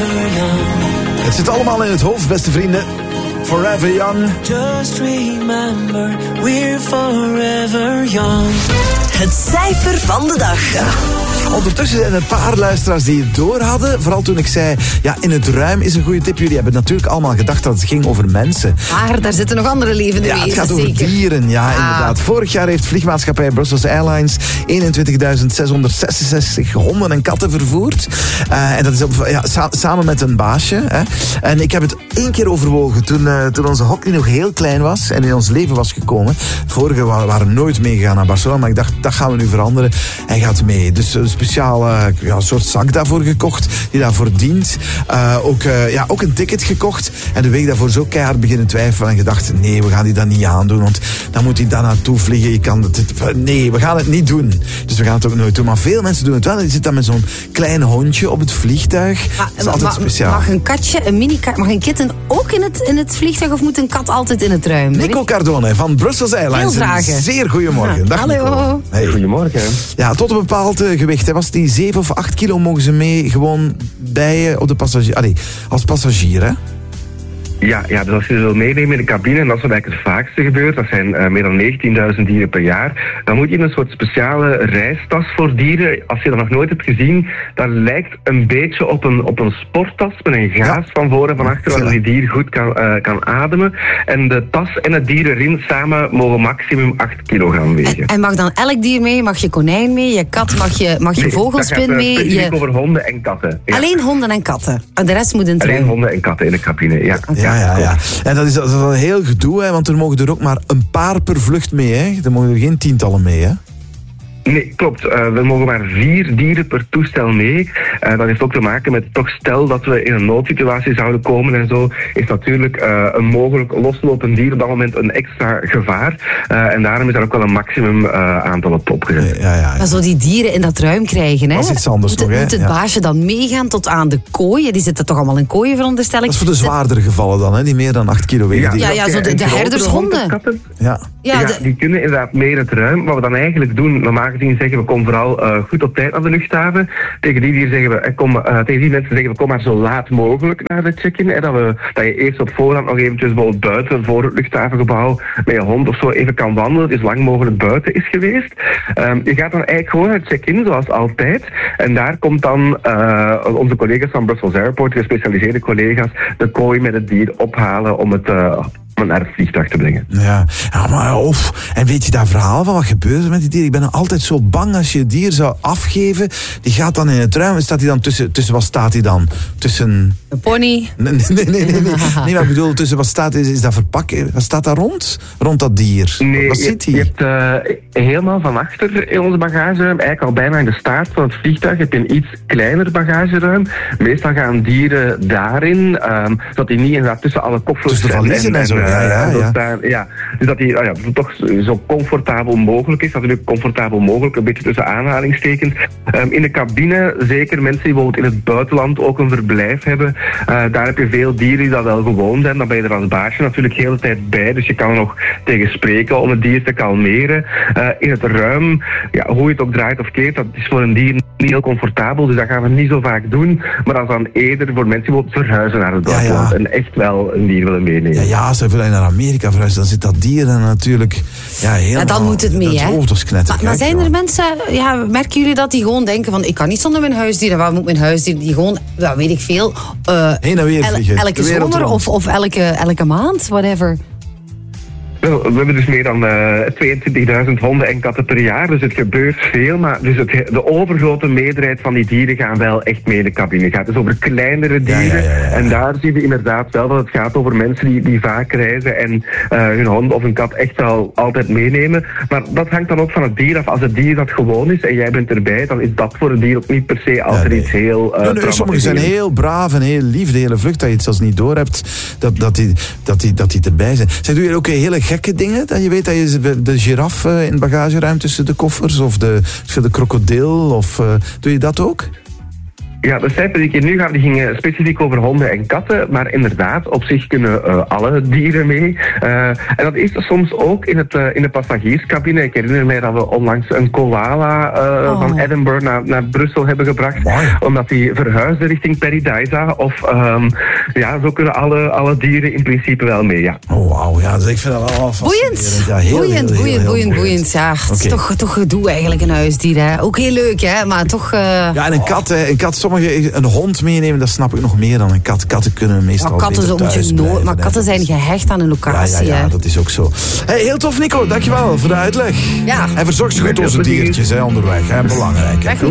forever young. Het zit allemaal in het hoofd, beste vrienden. Forever young. Just remember, we're forever young. Het cijfer van de dag. Ja. Ondertussen zijn er een paar luisteraars die het door hadden. Vooral toen ik zei, ja, in het ruim is een goede tip. Jullie hebben natuurlijk allemaal gedacht dat het ging over mensen. Maar daar zitten nog andere levende wezens. Ja, het gaat over zeker. dieren, ja, inderdaad. Vorig jaar heeft vliegmaatschappij Brussels Airlines 21.666 honden en katten vervoerd. En dat is samen met een baasje. Hè. En ik heb het 1 keer overwogen toen onze Hockney nog heel klein was en in ons leven was gekomen. Vorige waren nooit meegegaan naar Barcelona, maar ik dacht, dat gaan we nu veranderen. Hij gaat mee. Dus een speciale soort zak daarvoor gekocht, die daarvoor dient. Ook een ticket gekocht. En de week daarvoor zo keihard beginnen twijfelen en gedacht, nee, we gaan die dat niet aandoen, want dan moet hij daar naartoe vliegen. Nee, we gaan het niet doen. Dus we gaan het ook nooit doen. Maar veel mensen doen het wel. Die zitten dan met zo'n klein hondje op het vliegtuig. Dat is altijd speciaal. Mag een katje, mag een kitten ook in het vliegtuig of moet een kat altijd in het ruim? Nico Cardone van Brussels Airlines. Zeer goedemorgen. Dag hallo. Nico. Hey. Goedemorgen. Ja, tot een bepaald gewicht. Was die 7 of 8 kilo mogen ze mee gewoon bij je op de passagier. Als passagier, hè? Ja, dus als je ze wil meenemen in de cabine, en dat is wat eigenlijk het vaakste gebeurt, dat zijn meer dan 19.000 dieren per jaar, dan moet je in een soort speciale reistas voor dieren. Als je dat nog nooit hebt gezien, dat lijkt een beetje op een sporttas met een gaas van voor en van achter, waardoor die dier goed kan ademen. En de tas en het dier erin samen mogen maximum 8 kilogram wegen. En mag dan elk dier mee? Mag je konijn mee? Je kat? Mag je vogelspin mee? Specifiek over honden en katten. Ja. Alleen honden en katten? En de rest moet in het ruim? Alleen honden en katten in de cabine, ja. Ja. En dat is een heel gedoe, hè, want er mogen er ook maar een paar per vlucht mee. Hè. Er mogen er geen tientallen mee, hè. Nee, klopt. Er mogen maar 4 dieren per toestel mee. Dat heeft ook te maken met, toch stel dat we in een noodsituatie zouden komen en zo, is natuurlijk een mogelijk loslopend dier op dat moment een extra gevaar. En daarom is daar ook wel een maximum aantal op opgezet. Ja. Maar zo die dieren in dat ruim krijgen, hè? Dat is iets anders nog, hè? Moet het baasje dan meegaan tot aan de kooi? Die zitten toch allemaal in kooien, veronderstel ik? Dat is voor de zwaardere gevallen dan, hè? Die meer dan 8 kilo wegen. Ja, zo de herdershonden. Ja, die kunnen inderdaad meer het ruim. Wat we dan eigenlijk doen, normaal gezien zeggen we kom vooral goed op tijd naar de luchthaven. Tegen die mensen zeggen we kom maar zo laat mogelijk naar de check-in. En dat je eerst op voorhand nog eventjes bijvoorbeeld buiten voor het luchthavengebouw met je hond of zo even kan wandelen. Het is lang mogelijk buiten is geweest. Je gaat dan eigenlijk gewoon naar het check-in zoals altijd. En daar komt dan onze collega's van Brussels Airport, gespecialiseerde collega's, de kooi met het dier ophalen om het naar het vliegtuig te brengen. Ja, maar en weet je dat verhaal van wat gebeurt er met die dieren? Ik ben altijd zo bang als je het dier zou afgeven. Die gaat dan in het ruim. Staat hij dan tussen wat staat hij dan? Tussen... Een pony? Nee, maar ik bedoel, tussen wat staat is dat verpakt? Wat staat daar rond? Rond dat dier? Nee, wat zit hier? Je hebt helemaal van achter in onze bagageruim, eigenlijk al bijna in de staart van het vliegtuig, heb je een iets kleiner bagageruim. Meestal gaan dieren daarin, zodat die niet inderdaad tussen alle koffers de valiezen en zo. Dus dat die toch zo comfortabel mogelijk is. Natuurlijk comfortabel mogelijk, een beetje tussen aanhalingstekens. In de cabine, zeker mensen die bijvoorbeeld in het buitenland ook een verblijf hebben, daar heb je veel dieren die dat wel gewoon zijn. Dan ben je er als baasje natuurlijk de hele tijd bij, dus je kan er nog tegen spreken om het dier te kalmeren. In het ruim, hoe je het ook draait of keert, dat is voor een dier niet heel comfortabel, dus dat gaan we niet zo vaak doen. Maar dat is dan eerder voor mensen die bijvoorbeeld verhuizen naar het buitenland en echt wel een dier willen meenemen. Ja, als je naar Amerika verhuist, dan zit dat dier dan natuurlijk helemaal... Ja, dan moet het mee, hè? Dat is knettergek. Maar zijn er mensen, merken jullie dat die gewoon denken van, ik kan niet zonder mijn huisdier, waar moet mijn huisdier, die gewoon, weet ik veel, heen en weer vliegen. Elke zomer of elke maand, whatever. We hebben dus meer dan 22.000 honden en katten per jaar, dus het gebeurt veel. Maar dus de overgrote meerderheid van die dieren gaan wel echt mee in de cabine. Het gaat dus over kleinere dieren. Ja. En daar zie je inderdaad wel dat het gaat over mensen die vaak reizen en hun hond of een kat echt wel altijd meenemen. Maar dat hangt dan ook van het dier af. Als het dier dat gewoon is en jij bent erbij, dan is dat voor het dier ook niet per se altijd iets heel sommigen zijn heel braaf en heel lief, de hele vlucht, dat je het zelfs niet door hebt dat die erbij zijn. Zijn doe je ook hele gekke dingen? Dat je weet dat je de giraf in het bagageruim tussen de koffers of de krokodil, of doe je dat ook? Ja, de cijfers die ik hier nu gaf, die gingen specifiek over honden en katten. Maar inderdaad, op zich kunnen alle dieren mee. En dat is soms ook in de passagierscabine. Ik herinner mij dat we onlangs een koala van Edinburgh naar Brussel hebben gebracht. Mooi. Omdat die verhuisde richting Paradise. Of zo kunnen alle dieren in principe wel mee, ja. Oh, wauw. Ja, dus ik vind dat allemaal fascinerend. Ja, heel boeiend. Ja, het is toch gedoe eigenlijk, een huisdier. Hè. Ook heel leuk, hè, maar toch... Ja, en een kat, een hond meenemen, dat snap ik nog meer dan een kat. Katten kunnen meestal beter thuis blijven. Maar katten zijn gehecht aan een locatie. Ja, dat is ook zo. Hey, heel tof, Nico. Dankjewel voor de uitleg. Ja. En verzorg ze goed onze diertjes onderweg. Hè. Belangrijk. Weg niet.